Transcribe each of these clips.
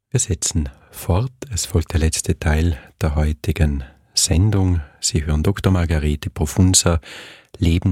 Wir setzen fort. Es folgt der letzte Teil der heutigen Sendung. Sie hören Dr. Margarete Profunza, Leben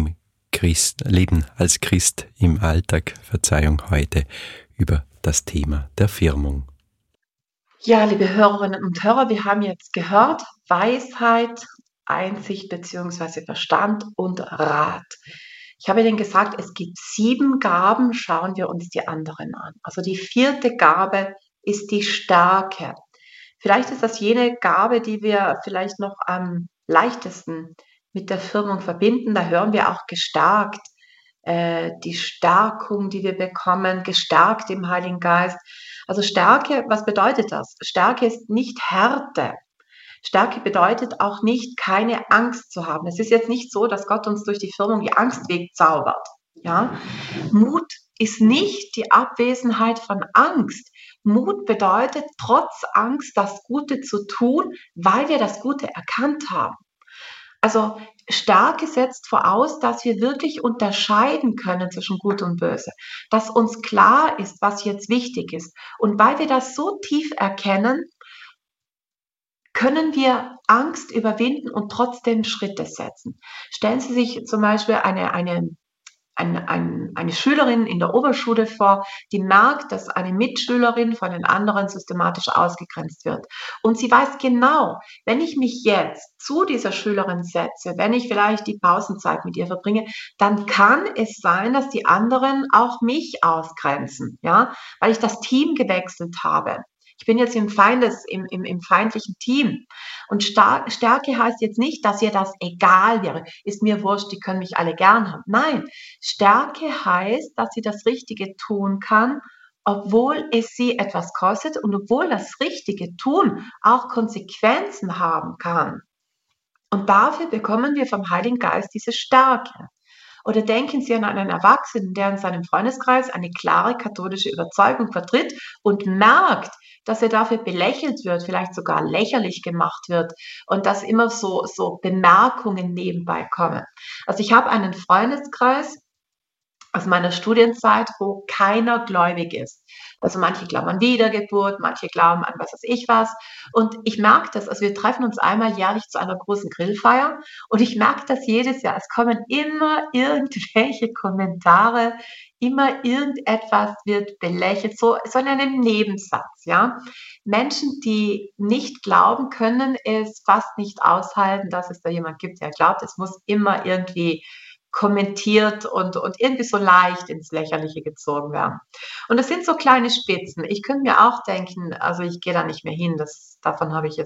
als Christ im Alltag. Verzeihung, heute über das Thema der Firmung. Ja, liebe Hörerinnen und Hörer, wir haben jetzt gehört, Weisheit, Einsicht bzw. Verstand und Rat. Ich habe Ihnen gesagt, es gibt 7 Gaben, schauen wir uns die anderen an. Also die 4. Gabe ist die Stärke. Vielleicht ist das jene Gabe, die wir vielleicht noch am leichtesten mit der Firmung verbinden. Da hören wir auch gestärkt, die Stärkung, die wir bekommen, gestärkt im Heiligen Geist. Also Stärke, was bedeutet das? Stärke ist nicht Härte. Stärke bedeutet auch nicht, keine Angst zu haben. Es ist jetzt nicht so, dass Gott uns durch die Firmung die Angst wegzaubert. Ja? Mut ist nicht die Abwesenheit von Angst. Mut bedeutet, trotz Angst das Gute zu tun, weil wir das Gute erkannt haben. Also Stärke setzt voraus, dass wir wirklich unterscheiden können zwischen Gut und Böse, dass uns klar ist, was jetzt wichtig ist. Und weil wir das so tief erkennen, können wir Angst überwinden und trotzdem Schritte setzen. Stellen Sie sich zum Beispiel eine Schülerin in der Oberschule vor, die merkt, dass eine Mitschülerin von den anderen systematisch ausgegrenzt wird. Und sie weiß genau, wenn ich mich jetzt zu dieser Schülerin setze, wenn ich vielleicht die Pausenzeit mit ihr verbringe, dann kann es sein, dass die anderen auch mich ausgrenzen, ja, weil ich das Team gewechselt habe. Ich bin jetzt im feindlichen Team. Und Stärke heißt jetzt nicht, dass ihr das egal wäre. Ist mir wurscht, die können mich alle gern haben. Nein, Stärke heißt, dass sie das Richtige tun kann, obwohl es sie etwas kostet und obwohl das Richtige tun auch Konsequenzen haben kann. Und dafür bekommen wir vom Heiligen Geist diese Stärke. Oder denken Sie an einen Erwachsenen, der in seinem Freundeskreis eine klare katholische Überzeugung vertritt und merkt, dass er dafür belächelt wird, vielleicht sogar lächerlich gemacht wird und dass immer so Bemerkungen nebenbei kommen. Also ich habe einen Freundeskreis aus meiner Studienzeit, wo keiner gläubig ist. Also manche glauben an Wiedergeburt, manche glauben an was weiß ich was. Und ich merke das, also wir treffen uns einmal jährlich zu einer großen Grillfeier und ich merke das jedes Jahr. Es kommen immer irgendwelche Kommentare, immer irgendetwas wird belächelt, so in einem Nebensatz, ja. Menschen, die nicht glauben, können es fast nicht aushalten, dass es da jemand gibt, der glaubt. Es muss immer irgendwie kommentiert und irgendwie so leicht ins Lächerliche gezogen werden. Und das sind so kleine Spitzen. Ich könnte mir auch denken, also ich gehe da nicht mehr hin, davon habe ich jetzt